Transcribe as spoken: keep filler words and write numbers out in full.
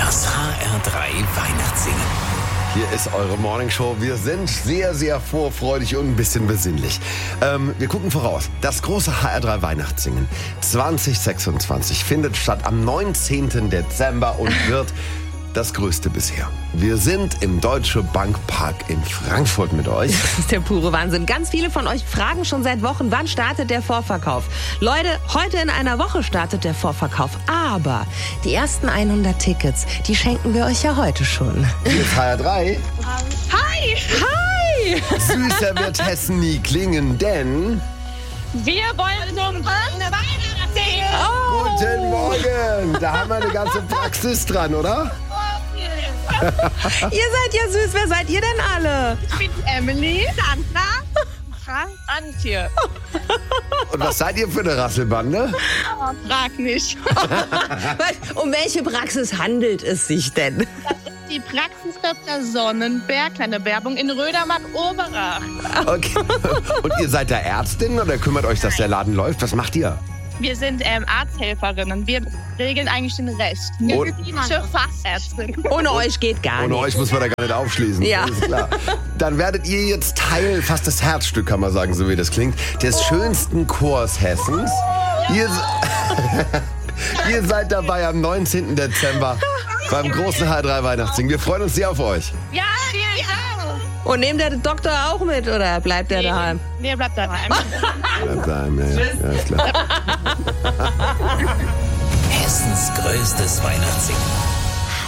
Das H R drei Weihnachtssingen. Hier ist eure Morningshow. Wir sind sehr, sehr vorfreudig und ein bisschen besinnlich. Ähm, wir gucken voraus. Das große H R drei Weihnachtssingen zwanzig sechsundzwanzig findet statt am neunzehnten Dezember und wird das größte bisher. Wir sind im Deutsche Bank Park in Frankfurt mit euch. Das ist der pure Wahnsinn. Ganz viele von euch fragen schon seit Wochen, wann startet der Vorverkauf? Leute, heute in einer Woche startet der Vorverkauf. Aber die ersten hundert Tickets, die schenken wir euch ja heute schon. Hier ist H R drei. Hi! Hi! Süßer wird Hessen nie klingen, denn... Wir wollen zum Weihnachtssingen! Oh. Guten Morgen! Da haben wir eine ganze Praxis dran, oder? Ihr seid ja süß. Wer seid ihr denn alle? Ich bin Emily, Sandra, Frank, Antje. Und was seid ihr für eine Rasselbande? Oh, frag nicht. Um welche Praxis handelt es sich denn? Die Praxis Doktor Sonnenberg, kleine Werbung in Rödermark-Oberach. Okay. Und ihr seid da Ärztin oder kümmert euch, dass der Laden läuft? Was macht ihr? Wir sind ähm, Arzthelferinnen. Wir regeln eigentlich den Rest. Und- Medizinische Fachärztin. Ohne euch geht gar Ohne nichts. euch muss man da gar nicht aufschließen. Ja. Ist klar. Dann werdet ihr jetzt Teil, fast das Herzstück, kann man sagen, so wie das klingt, des schönsten Chors Hessens. Ihr, ihr seid dabei am neunzehnten Dezember beim großen H R drei Weihnachtssingen. Wir freuen uns sehr auf euch. Ja, wir auch. Und nehmt der Doktor auch mit oder bleibt er daheim? Nee, bleibt daheim. Bleibt daheim, ja, ja, ist klar. Hessens größtes Weihnachtssingen.